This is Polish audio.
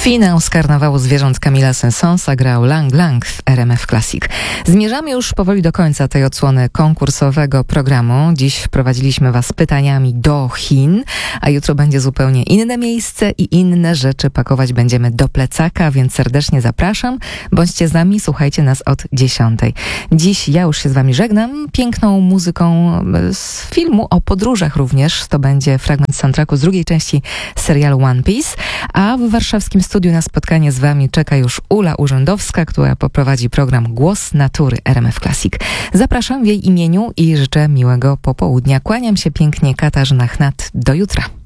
Finał z Karnawału Zwierząt Camila Saint-Saënsa grał Lang Lang w RMF Classic. Zmierzamy już powoli do końca tej odsłony konkursowego programu. Dziś wprowadziliśmy Was pytaniami do Chin, a jutro będzie zupełnie inne miejsce i inne rzeczy pakować będziemy do plecaka, więc serdecznie zapraszam. Bądźcie z nami, słuchajcie nas od 10. Dziś ja już się z Wami żegnam. Piękną muzyką z filmu o podróżach również. To będzie fragment soundtracku z drugiej części serialu One Piece, a w warszawskim studiu na spotkanie z Wami czeka już Ula Urzędowska, która poprowadzi program Głos Natury RMF Classic. Zapraszam w jej imieniu i życzę miłego popołudnia. Kłaniam się pięknie, Katarzyna Chnat. Do jutra.